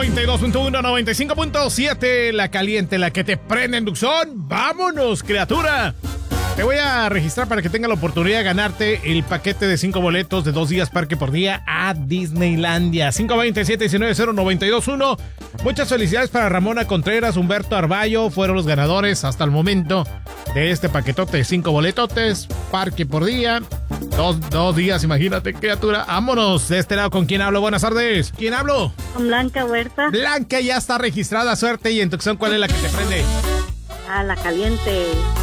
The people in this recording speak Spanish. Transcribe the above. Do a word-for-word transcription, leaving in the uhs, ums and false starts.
noventa y dos punto uno, noventa y cinco punto siete, la caliente, la que te prende en Tucson. ¡Vámonos, criatura! Te voy a registrar para que tenga la oportunidad de ganarte el paquete de cinco boletos de dos días parque por día a Disneylandia. cinco dos siete, uno nueve cero, nueve dos uno. Muchas felicidades para Ramona Contreras, Humberto Arballo. Fueron los ganadores hasta el momento de este paquetote de cinco boletotes, parque por día. Dos, dos días, imagínate, criatura. Vámonos. De este lado, ¿con quién hablo? Buenas tardes. ¿Quién hablo? Con Blanca Huerta. Blanca ya está registrada. Suerte. ¿Y en Tucson cuál es la que te prende? Ah, la caliente.